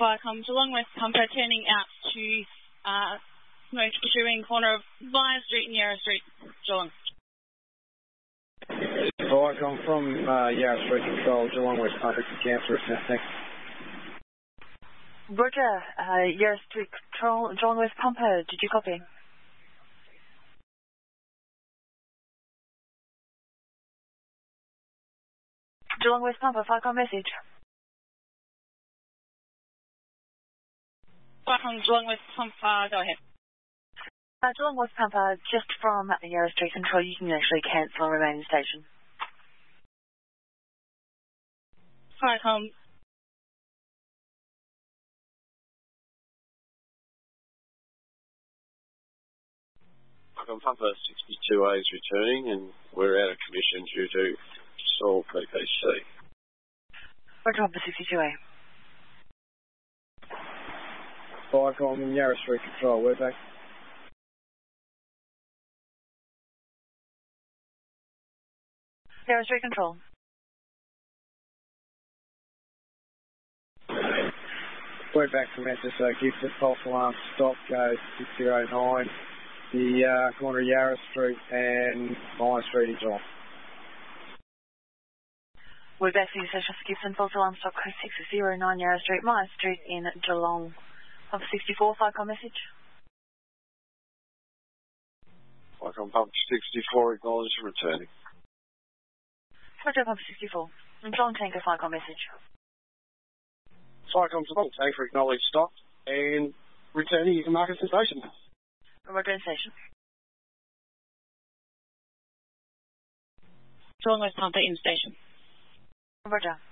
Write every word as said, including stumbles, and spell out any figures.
Viacom, Geelong West Pumper turning out to uh, smoke issuing corner of Via Street and Yarra Street, Geelong. Viacom from uh, Yarra Street Control, Geelong West Pumper to cancel it. Thanks. Roger, uh, Yarra Street Control, Geelong West Pumper, did you copy? Geelong West Pumper, Viacom message. Viacom, Geelong West Pumper, go ahead. Uh, Geelong West Pumper, just from Yarra Street Control, you can actually cancel and remain in station. Viacom. Viacom Pumper sixty-two A is returning and we're out of commission due to Sol P P C. Roger, Pumper sixty-two A. Viacom, Yarra Street Control, we're back. Yarra Street Control. We're back from S S O Gibson, false alarm stop, go six zero nine, the uh, corner of Yarra Street and Myer Street in Geelong. We're back to the station for Gibson, false alarm stop, code six zero nine, Yarra Street, Myer Street in Geelong. Pumper sixty-four, Viacom message. Viacom Pumper sixty-four, acknowledged returning. Roger, Pumper sixty-four. And Geelong Tanker, Viacom message. Viacom Geelong Tanker, acknowledged stopped and returning, you can mark us in station. Roger, in station. Geelong West Pumper in station. Roger.